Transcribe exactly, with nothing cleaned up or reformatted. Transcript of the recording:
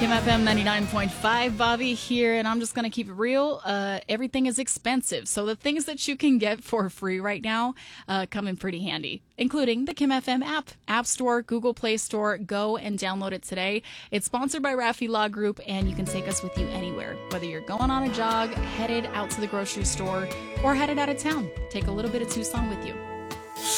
Kim F M ninety-nine point five, Bobby here, and I'm just going to keep it real. Uh, everything is expensive, so the things that you can get for free right now uh, come in pretty handy, including the Kim F M app, App Store, Google Play Store. Go and download it today. It's sponsored by Raffi Law Group, and you can take us with you anywhere, whether you're going on a jog, headed out to the grocery store, or headed out of town. Take a little bit of Tucson with you.